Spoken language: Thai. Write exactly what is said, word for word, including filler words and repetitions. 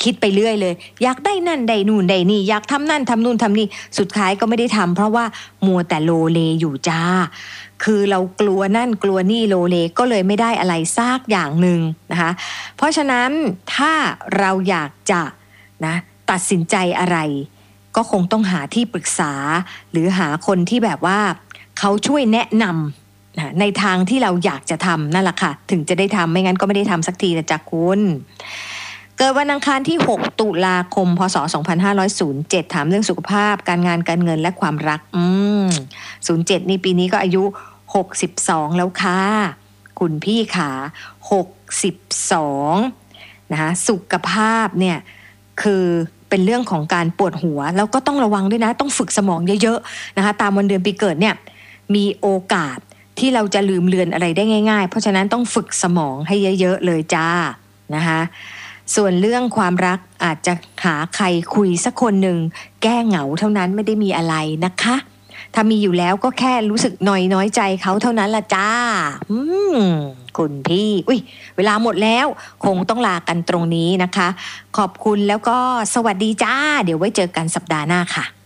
คิดไปเรื่อยเลยอยากได้นั่นได้นู่นได้นี่อยากทำนั่นทำนู่นทำนี่สุดท้ายก็ไม่ได้ทำเพราะว่ามัวแต่โลเลอยู่จ้าคือเรากลัวนั่นกลัวนี่โลเลก็เลยไม่ได้อะไรซากอย่างหนึ่งนะคะเพราะฉะนั้นถ้าเราอยากจะนะตัดสินใจอะไรก็คงต้องหาที่ปรึกษาหรือหาคนที่แบบว่าเขาช่วยแนะนำในทางที่เราอยากจะทำนั่นแหละค่ะถึงจะได้ทำไม่งั้นก็ไม่ได้ทำสักทีนะจ๊ะคุณเกิดวันอังคารที่หกตุลาคมพศสองพันห้าร้อยเจ็ดถามเรื่องสุขภาพการงานการเงินและความรักอืมศูนย์เจ็ดนี่ปีนี้ก็อายุหกสิบสองแล้วค่ะคุณพี่ขาหกสิบสองนะคะสุขภาพเนี่ยคือเป็นเรื่องของการปวดหัวแล้วก็ต้องระวังด้วยนะต้องฝึกสมองเยอะๆนะคะตามวันเดือนปีเกิดเนี่ยมีโอกาสที่เราจะลืมเลือนอะไรได้ง่ายๆเพราะฉะนั้นต้องฝึกสมองให้เยอะๆเลยจ้านะคะส่วนเรื่องความรักอาจจะหาใครคุยสักคนหนึ่งแก้เหงาเท่านั้นไม่ได้มีอะไรนะคะถ้ามีอยู่แล้วก็แค่รู้สึกน้อยน้อยใจเขาเท่านั้นละจ้าอืมคุณพี่อุ้ยเวลาหมดแล้วคงต้องลากันตรงนี้นะคะขอบคุณแล้วก็สวัสดีจ้าเดี๋ยวไว้เจอกันสัปดาห์หน้าค่ะ